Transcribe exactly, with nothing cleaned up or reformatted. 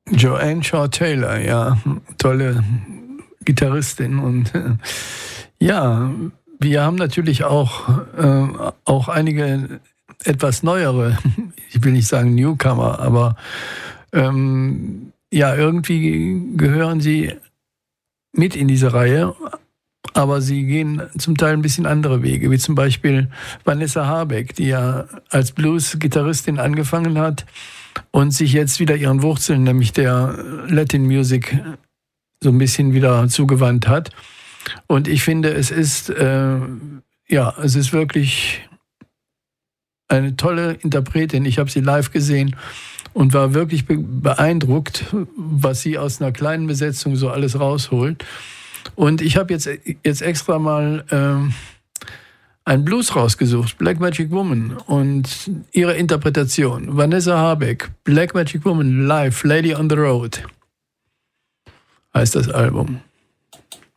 Joanne Shaw Taylor, ja, tolle Gitarristin. Und äh, ja, wir haben natürlich auch, äh, auch einige etwas neuere, ich will nicht sagen Newcomer, aber ähm, ja, irgendwie gehören sie mit in diese Reihe, aber sie gehen zum Teil ein bisschen andere Wege, wie zum Beispiel Vanessa Habeck, die ja als Blues-Gitarristin angefangen hat und sich jetzt wieder ihren Wurzeln, nämlich der Latin Music, so ein bisschen wieder zugewandt hat. Und ich finde, es ist, äh, ja, es ist wirklich eine tolle Interpretin. Ich habe sie live gesehen und war wirklich beeindruckt, was sie aus einer kleinen Besetzung so alles rausholt. Und ich habe jetzt, jetzt extra mal ähm, einen Blues rausgesucht, Black Magic Woman, und ihre Interpretation. Vanessa Habeck, Black Magic Woman live, Lady on the Road, heißt das Album.